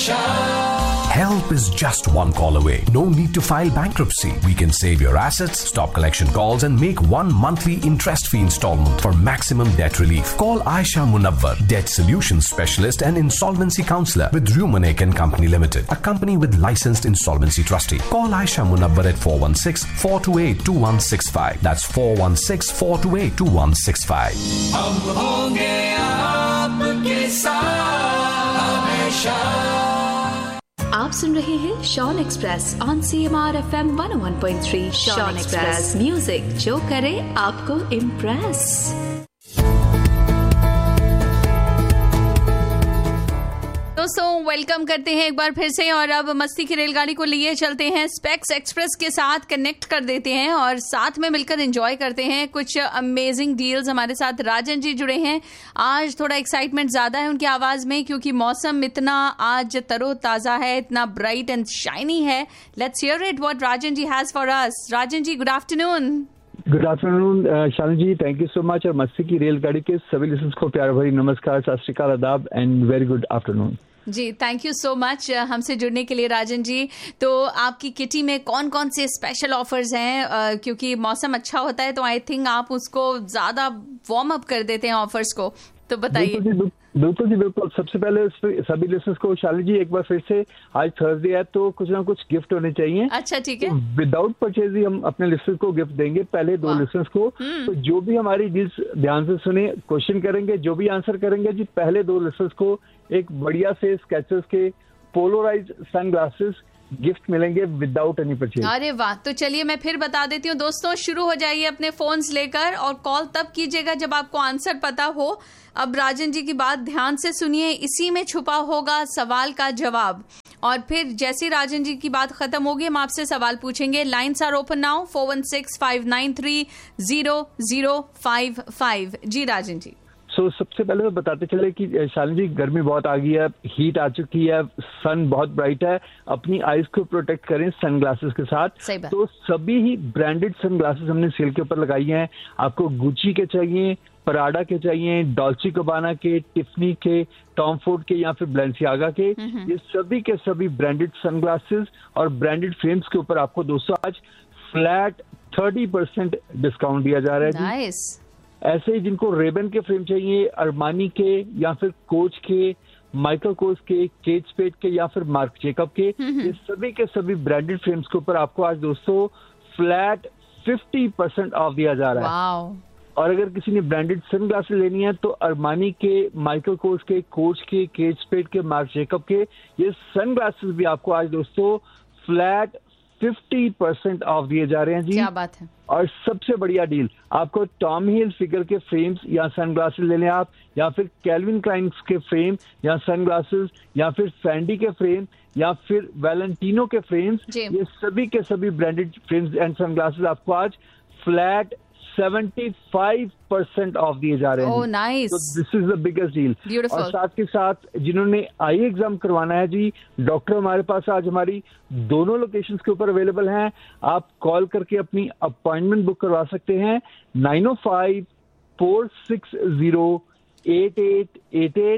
Help is just one call away. No need to file bankruptcy. We can save your assets, stop collection calls and make one monthly interest-free installment for maximum debt relief. Call Aisha Munawwar, Debt Solutions Specialist and Insolvency Counselor with Rumanek & Company Limited, a company with licensed insolvency trustee. Call Aisha Munawwar at 416-428-2165. That's 416-428-2165. हम होंगे आपके साथ हमेशा। आप सुन रहे हैं Shawn express on CMR FM 101.3। Shawn express, music जो करे आपको इम्प्रेस। दोस्तों वेलकम करते हैं एक बार फिर से, और अब मस्ती की रेलगाड़ी को लिए चलते हैं, स्पेक्स एक्सप्रेस के साथ कनेक्ट कर देते हैं और साथ में मिलकर एंजॉय करते हैं कुछ अमेजिंग डील्स। हमारे साथ राजन जी जुड़े हैं। आज थोड़ा एक्साइटमेंट ज्यादा है उनकी आवाज में क्योंकि मौसम इतना आज तरोताजा है, इतना ब्राइट एंड शाइनी है। Let's hear it what Rajan ji has for us. Rajan ji, good afternoon. Good afternoon Shalini ji, thank you so much. और मस्ती की रेलगाड़ी के सभी लिसनर्स को प्यार भरी नमस्कार, सत श्री अकाल, आदाब and very good afternoon ji. Thank you so much हमसे जुड़ने के लिए राजन जी। तो आपकी किटी में कौन कौन से स्पेशल ऑफर्स हैं? क्योंकि मौसम अच्छा होता है तो आई थिंक आप उसको ज्यादा वार्म अप कर देते हैं ऑफर्स को, तो बताइए। बिल्कुल जी, बिल्कुल। सबसे पहले सभी लिसनर्स को शालिनी जी एक बार फिर से, आज थर्सडे है तो कुछ ना कुछ गिफ्ट होने चाहिए। अच्छा, ठीक है। विदाउट परचेज ही हम अपने लिसनर्स को गिफ्ट देंगे, पहले 2 लिसनर्स को। तो जो भी हमारी डील्स ध्यान से सुने, क्वेश्चन करेंगे, जो भी आंसर करेंगे जी, पहले 2 लिसनर्स को एक बढ़िया से स्केचर्स के पोलराइज्ड सनग्लासेस गिफ्ट मिलेंगे विदाउट एनी परचेज। अरे वाह! तो चलिए मैं फिर बता देती हूँ दोस्तों, शुरू हो जाइए अपने फोन्स लेकर और कॉल तब कीजिएगा जब आपको आंसर पता हो। अब राजन जी की बात ध्यान से सुनिए, इसी में छुपा होगा सवाल का जवाब। और फिर जैसे राजन जी की बात खत्म होगी हम आपसे सवाल पूछेंगे। Lines are open now, 416-593-0055। जी राजन जी। सबसे पहले तो बताते चले कि शालिनी जी, गर्मी बहुत आ गई है, हीट आ चुकी है, सन बहुत ब्राइट है। अपनी आईज को प्रोटेक्ट करें सनग्लासेस के साथ। तो सभी ही ब्रांडेड सनग्लासेस हमने सेल के ऊपर लगाई हैं। आपको गुची के चाहिए, पराडा के चाहिए, डॉल्चे गबाना के, टिफनी के, टॉम फोर्ड के या फिर ब्लेंसियागा के, ये सभी के सभी ब्रांडेड सनग्लासेस और ब्रांडेड फ्रेम्स के ऊपर आपको दोस्तों आज फ्लैट 30% डिस्काउंट दिया जा रहा है। नाइस। ऐसे ही जिनको रेबन के फ्रेम चाहिए, अरमानी के या फिर कोच के, माइकल कोर्स के, केट स्पेड के या फिर मार्क जेकब के, ये सभी के सभी ब्रांडेड फ्रेम्स के ऊपर आपको आज दोस्तों फ्लैट 50% ऑफ दिया जा रहा है। और अगर किसी ने ब्रांडेड सनग्लासेस लेनी है तो अरमानी के, माइकल कोर्स के, कोच के, केट स्पेड के, मार्क जेकब के, ये सनग्लासेस भी आपको आज दोस्तों फ्लैट 50% ऑफ दिए जा रहे हैं जी। क्या बात है। और सबसे बढ़िया डील, आपको टॉम हिल फिगर के फ्रेम्स या सनग्लासेस ले लें आप, या फिर कैल्विन क्लाइन के फ्रेम या सनग्लासेस, या फिर फैंडी के फ्रेम या फिर वैलेंटिनो के फ्रेम्स, ये सभी के सभी ब्रांडेड फ्रेम्स एंड सनग्लासेस आपको आज फ्लैट 75% ऑफ दिए जा रहे हैं। Oh nice. This is the biggest deal. Beautiful. और साथ के साथ जिन्होंने आई एग्जाम करवाना है जी, डॉक्टर हमारे पास आज हमारी दोनों लोकेशंस के ऊपर अवेलेबल हैं। आप कॉल करके अपनी अपॉइंटमेंट बुक करवा सकते हैं 905-460-8888,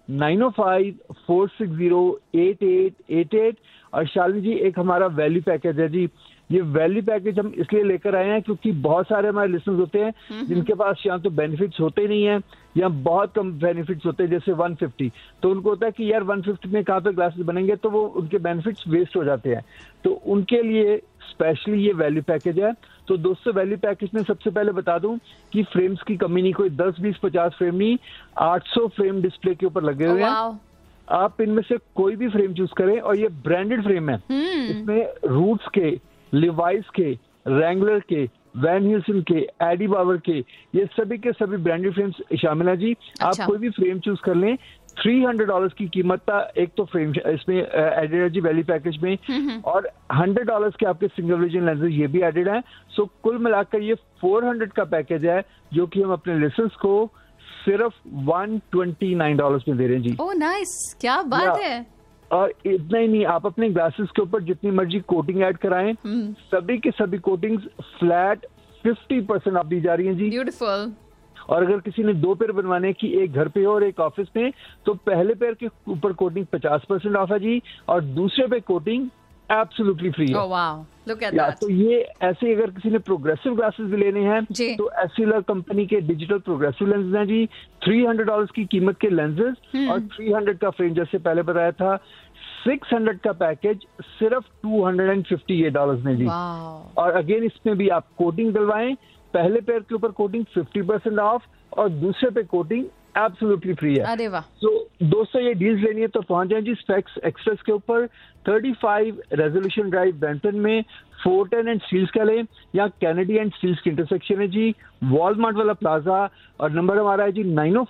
905-460-8888। और शालिनी जी, एक हमारा वैल्यू पैकेज है जी। ये वैल्यू पैकेज हम इसलिए लेकर आए हैं क्योंकि बहुत सारे हमारे लिसनर्स होते हैं जिनके पास या तो बेनिफिट्स होते नहीं है या बहुत कम बेनिफिट्स होते हैं, जैसे 150। तो उनको होता है कि यार 150 में कहाँ पे ग्लासेस बनेंगे, तो वो उनके बेनिफिट्स वेस्ट हो जाते हैं। तो उनके लिए स्पेशली ये वैल्यू पैकेज है। तो दोस्तों, वैल्यू पैकेज में सबसे पहले बता दूं कि फ्रेम्स की कमी नहीं, कोई 10, 20, 50 फ्रेम नहीं, 800 फ्रेम डिस्प्ले के ऊपर लगे हुए हैं। आप इनमें से कोई भी फ्रेम चूज करें, और ये ब्रांडेड फ्रेम है। इसमें रूट्स के, लिवाइस के, रैंगलर के, वैन ह्यूसन के, एडी बावर के, ये सभी के सभी ब्रांडेड फ्रेम्स शामिल है जी। आप कोई भी फ्रेम चूज कर लें। $300 की कीमत था एक तो फ्रेम इसमें एडेड है जी वैल्यू पैकेज में, और $100 के आपके सिंगल विजन लेंसेज ये भी एडेड है। सो कुल मिलाकर ये $400 का पैकेज है जो कि हम अपने लिसनर्स को सिर्फ $129 में दे रहे हैं जी। ओह नाइस, क्या बात है। और इतना ही नहीं, आप अपने ग्लासेस के ऊपर जितनी मर्जी कोटिंग ऐड कराएं, सभी के सभी कोटिंग्स फ्लैट 50% आप दी जा रही हैं जी। ब्यूटीफुल। और अगर किसी ने 2 पेयर बनवाने की, एक घर पे हो और एक ऑफिस में, तो पहले पेयर के ऊपर कोटिंग 50% ऑफ है जी, और दूसरे पे कोटिंग एब्सोल्युटली फ्री है। Oh, wow. Look at that. तो ये ऐसे अगर किसी ने प्रोग्रेसिव ग्लासेस भी लेने हैं तो एस्टेलर कंपनी के डिजिटल प्रोग्रेसिव लेंसेज हैं जी, $300 की कीमत के लेंसेज और 300 का फ्रेम, जैसे पहले बताया था। 600 का पैकेज सिर्फ $258 में जी। और अगेन इसमें भी आप कोटिंग डलवाएं, पहले पेयर के ऊपर कोटिंग 50% ऑफ और दूसरे पे कोटिंग एब्सोल्युटली फ्री है। अरे वाह। तो दोस्तों ये डील्स लेनी है तो पहुंच जाए जी स्पेक्स एक्सप्रेस के ऊपर, 35 रेजोल्यूशन ड्राइव ब्रैम्पटन में, 410 एंड स्टील्स का ले, यहाँ कैनेडी एंड स्टील्स की इंटरसेक्शन है जी, वॉलमार्ट वाला प्लाजा, और नंबर हमारा है जी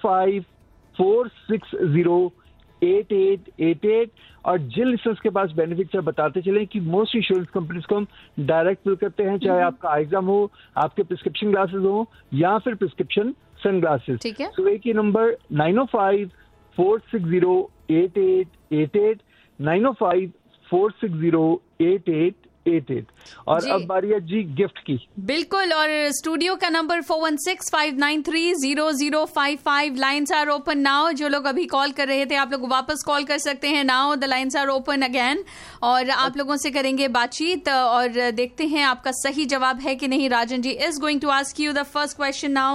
905-460-8888। और जिन लिसनर्स के पास बेनिफिट्स है बताते चलें कि मोस्ट इंश्योरेंस कंपनीज को हम डायरेक्ट बिल करते हैं, चाहे आपका एग्जाम हो, आपके प्रिस्क्रिप्शन ग्लासेस हो या फिर प्रिस्क्रिप्शन सनग्लासेस। ठीक है। तो एक ही नंबर 905-460-8888, 905-460-8888। और अब बारी है जी गिफ्ट की। बिल्कुल, और स्टूडियो का number 4165930055। Lines are open now. जो लोग अभी कॉल कर रहे थे, आप लोग वापस कॉल कर सकते हैं now. The lines are open again, और आप लोगों से करेंगे बातचीत और देखते हैं आपका सही जवाब है कि नहीं। Rajan ji is going to ask you the first question now.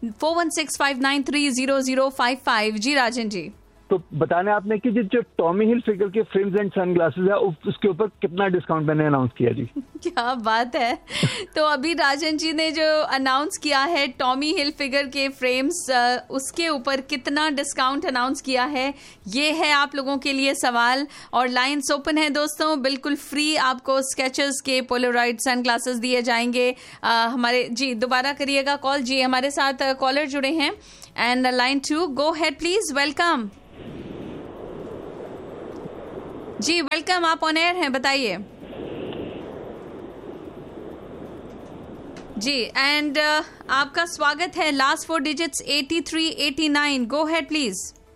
4165930055। जी राजन जी, तो बताने आपने कि जो टॉमी हिल फिगर के फ्रेम्स एंड सनग्लासेस है उसके ऊपर कितना डिस्काउंट मैंने अनाउंस किया जी। क्या बात है। तो अभी राजन जी ने जो अनाउंस किया है टॉमी हिल फिगर के फ्रेम्स, उसके ऊपर कितना डिस्काउंट अनाउंस किया है, ये है आप लोगों के लिए सवाल। और लाइन्स ओपन है दोस्तों, बिल्कुल फ्री आपको स्केचेस के पोलराइड सनग्लासेस दिए जाएंगे। हमारे जी दोबारा करिएगा कॉल। जी हमारे साथ कॉलर जुड़े हैं and line 2, go ahead please. Welcome ji, welcome, आप ऑन एयर हैं, बताइए जी। एंड आपका स्वागत है। Last 4 digits 8389। Go ahead please.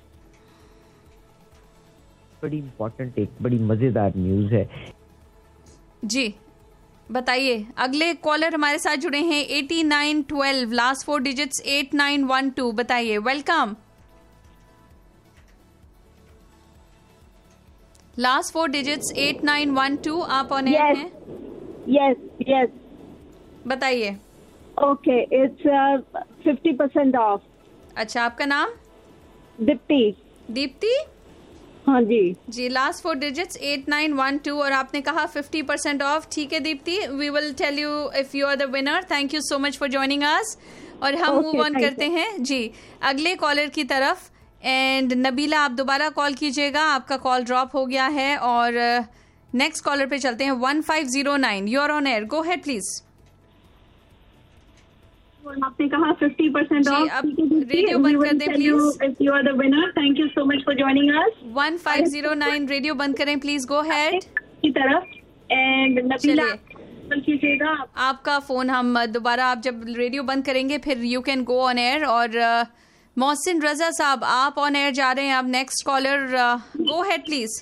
बड़ी इम्पोर्टेंट, एक बड़ी मजेदार न्यूज है जी, बताइए। अगले कॉलर हमारे साथ जुड़े हैं 8912, लास्ट 4 डिजिट्स 8912। बताइए, वेलकम। लास्ट 4 डिजिट्स 8912, आप ऑन एयर हैं? यस। बताइए। Okay, it's 50% of. अच्छा, आपका नाम? दीप्ति। हाँ जी। जी, लास्ट 4 डिजिट्स 8912 और आपने कहा 50% ऑफ। ठीक है Deepti, we will tell you if you are the winner. Thank you so much for joining us. और हम मूव ऑन करते हैं जी अगले कॉलर की तरफ। एंड नबीला, आप दोबारा कॉल कीजिएगा, आपका कॉल ड्रॉप हो गया है। और नेक्स्ट कॉलर पे चलते हैं 1509। You are on air, go ahead please. आपने कहा 50% ऑफ। अब रेडियो बंद कर दें please. If you are the winner, thank you so much for joining us. 1509, radio बंद करें प्लीज, गो हेड की तरफ। एंड नबीला कीजिएगा आपका फोन हम दोबारा, आप जब रेडियो बंद करेंगे फिर you can go on air. और मोहसिन रजा साहब, आप ऑन एयर जा रहे हैं। अब next collar, go ahead please.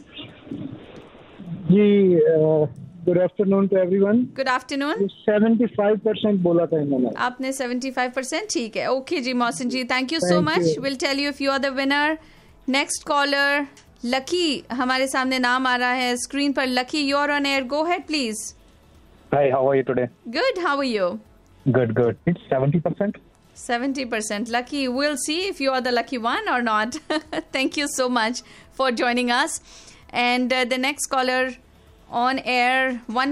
Ji good afternoon to everyone. Good afternoon. 75% बोला था इन्होंने। आपने 75%, ठीक है। Okay ji Mohsin ji, thank you so much. Will tell you if you are the winner. Next collar lucky, हमारे सामने नाम आ रहा है स्क्रीन पर। Lucky, you are on air, go ahead please. Hi, how are you today? Good, how are you? Good. It's 70%. 70%. Lucky. We'll see if you are the lucky one or not. Thank you so much for joining us. And the next caller on air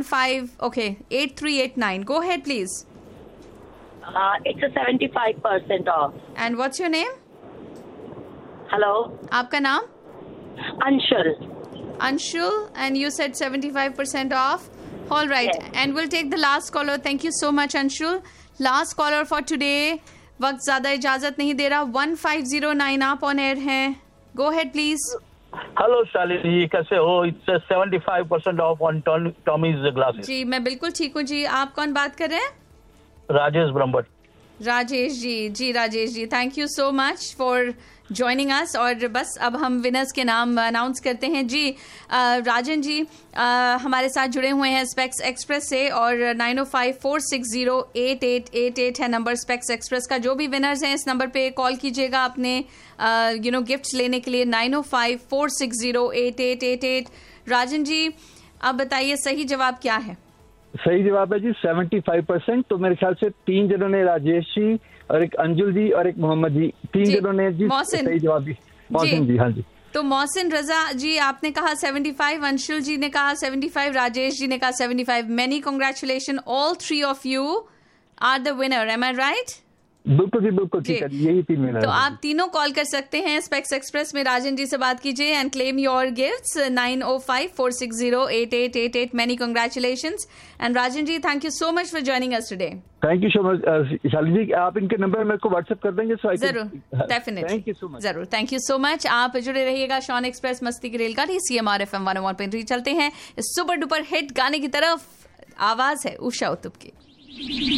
8389. Go ahead, please. It's a 75% off. And what's your name? Hello. आपका नाम? Anshul. Anshul, and you said 75% off. All right. Yes. And we'll take the last caller. Thank you so much, Anshul. Last caller for today. वक्त ज्यादा इजाजत नहीं दे रहा। 1509, आप on air हैं, गो ahead please. Hello Shalini, कैसे हो? It's 75% of on Tommy's glasses. जी मैं बिल्कुल ठीक हूँ जी। आप कौन बात कर रहे हैं? Rajesh Brahmbhatt. Rajesh ji, Rajesh ji, thank you so much for joining us. और बस अब हम विनर्स के नाम अनाउंस करते हैं जी। राजन जी हमारे साथ जुड़े हुए हैं स्पेक्स एक्सप्रेस से, और 9054608888 है नंबर स्पेक्स एक्सप्रेस का। जो भी विनर्स हैं इस नंबर पे कॉल कीजिएगा अपने गिफ्ट्स लेने के लिए, 9054608888। राजन जी अब बताइए सही जवाब क्या है? सही जवाब है जी 75%। तो मेरे ख्याल से 3 जनों ने, राजेश जी और एक अंजुल जी और एक मोहम्मद जी, 3 जनों ने जी सही जवाब दी। मोहसिन जी, हाँ जी। तो मोहसिन रजा जी आपने कहा 75, अंशुल जी ने कहा 75, राजेश जी ने कहा 75। Many congratulation, all 3 of you are the winner. M I right? बिल्कुल जी, बिल्कुल ठीक है, यही 3 विनर। तो आप तीनों कॉल कर सकते हैं स्पेक्स एक्सप्रेस में, राजन जी से बात कीजिए and claim your gifts 9054608888। Many congratulations and Rajan ji, thank you so much for joining us today. Thank you so much Shalini जी। आप इनके नंबर मेरे को व्हाट्सएप कर देंगे? जरूर, definitely, thank you so much. जरूर, थैंक यू सो मच। आप जुड़े रहिएगा शॉन एक्सप्रेस मस्ती की रेलगाड़ी CMR FM 101.3। चलते हैं सुपर डुपर हिट गाने की तरफ। आवाज है उषा उत्तुप की।